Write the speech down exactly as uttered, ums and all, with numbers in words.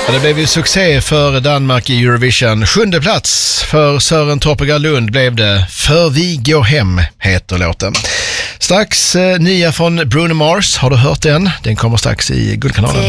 Det blev ju succé för Danmark i Eurovision. Sjunde plats för Sören Torpegar Lund blev det. För vi går hem heter låten. Strax eh, nya från Bruno Mars. Har du hört den? Den kommer strax i Guldkanalen.